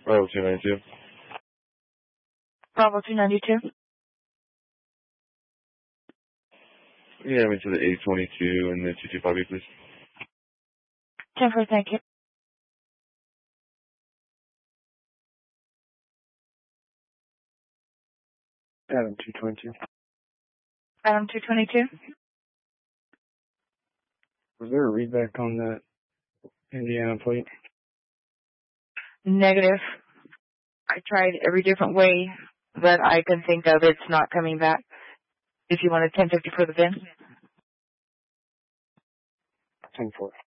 Bravo 292. Bravo 292. Yeah, I'm into the 822 and the 225, please. 10-4, thank you. Adam 222. Adam 222. Was there a readback on that Indiana plate? Negative. I tried every different way that I can think of. It's not coming back. If you want a 1050 for the VIN. 10-4.